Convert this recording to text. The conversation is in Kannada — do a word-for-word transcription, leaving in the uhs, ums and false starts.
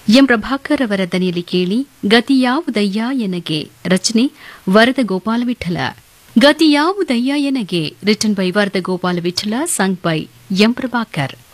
ಎಂ ಪ್ರಭಾಕರ್ ಅವರ ದನಿಯಲ್ಲಿ ಕೇಳಿ ಗತಿಯಾವುದಯ್ಯ ಎನಗೆ ರಚನೆ ವರದ ಗೋಪಾಲ ವಿಠಲ. ಗತಿಯಾವುದಯ್ಯ ಎನಗೆ written by Varada Gopala Vittala, sung by M Prabhakar.